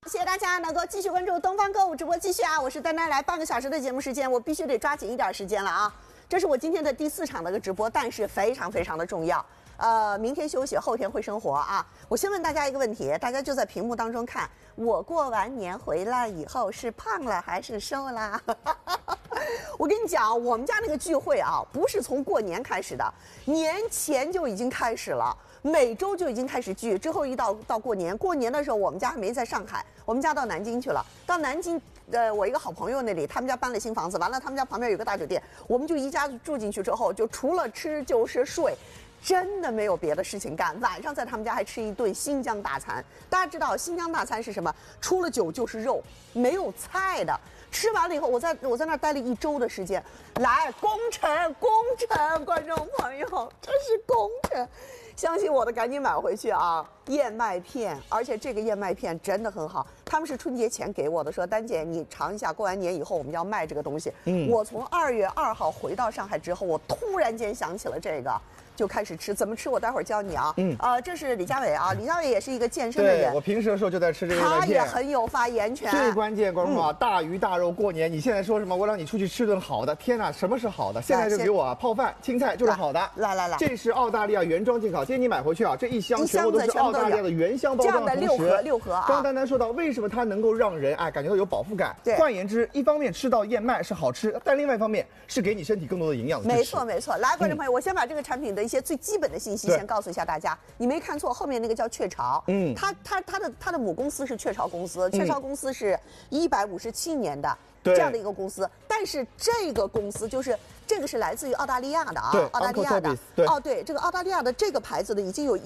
谢谢大家能够继续关注东方购物直播，继续啊！我是丹丹，来半个小时的节目时间，我必须得抓紧一点时间了啊！这是我今天的第4场的一个直播，但是非常非常的重要。明天休息，后天会生活啊！我先问大家一个问题，大家就在屏幕当中看，我过完年回来以后是胖了还是瘦啦？我跟你讲，我们家那个聚会啊，不是从过年开始的，年前就已经开始了。每周就已经开始聚，之后一到过年，过年的时候我们家还没在上海，我们家到南京去了。到南京，我一个好朋友那里，他们家搬了新房子，完了他们家旁边有个大酒店，我们就一家住进去之后，就除了吃就是睡。真的没有别的事情干，晚上在他们家还吃一顿新疆大餐。大家知道新疆大餐是什么？除了酒就是肉，没有菜的。吃完了以后，我在那儿待了1周的时间。来，功臣，观众朋友，这是功臣。相信我的，赶紧买回去啊！燕麦片，而且这个燕麦片真的很好。他们是春节前给我的，说丹姐你尝一下，过完年以后我们要卖这个东西。我从2月2号回到上海之后，我突然间想起了这个。就开始吃，怎么吃我待会儿教你啊。这是李佳伟啊，李佳伟也是一个健身的人。 对，我平时的时候就在吃这个燕麦片， 他也很有发言权。 最关键，观众啊，大鱼大肉过年，你现在说什么？我让你出去吃顿好的，天哪，什么是好的？现在就给我啊，泡饭、青菜就是好的。 来，这是澳大利亚原装进口，今天你买回去啊，这一箱全部都是澳大利亚的原箱包装的同时， 六盒啊。 刚刚丹丹说到，为什么它能够让人感觉到有饱腹感？对，换言之，一方面吃到燕麦是好吃，但另外一方面是给你身体更多的营养的支持。 没错。来，观众朋友，我先把这个产品的一些最基本的信息先告诉一下大家，你没看错，后面那个叫雀巢，它的母公司是雀巢公司，雀巢公司是157年的这样的一个公司，但是这个公司就是这个是来自于澳大利亚的啊，澳大利亚的，对，这个澳大利亚的这个牌子的已经有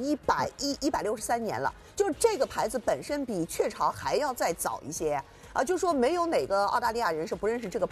163年了，就是这个牌子本身比雀巢还要再早一些啊，就说没有哪个澳大利亚人是不认识这个。